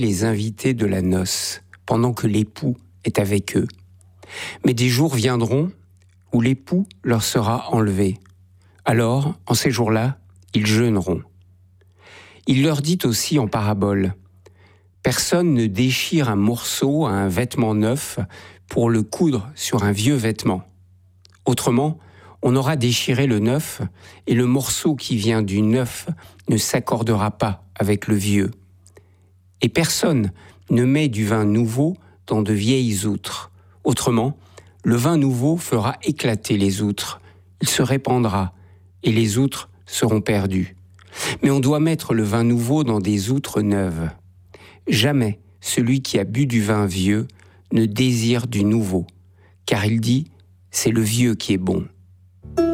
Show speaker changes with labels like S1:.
S1: les invités de la noce, pendant que l'époux est avec eux. Mais des jours viendront où l'époux leur sera enlevé. Alors, en ces jours-là, ils jeûneront. Il leur dit aussi en parabole, « Personne ne déchire un morceau à un vêtement neuf pour le coudre sur un vieux vêtement. Autrement, on aura déchiré le neuf et le morceau qui vient du neuf ne s'accordera pas avec le vieux. Et personne ne met du vin nouveau dans de vieilles outres. Autrement, le vin nouveau fera éclater les outres. Il se répandra et les outres seront perdues. Mais on doit mettre le vin nouveau dans des outres neuves. Jamais celui qui a bu du vin vieux ne désire du nouveau, car il dit, c'est le vieux qui est bon.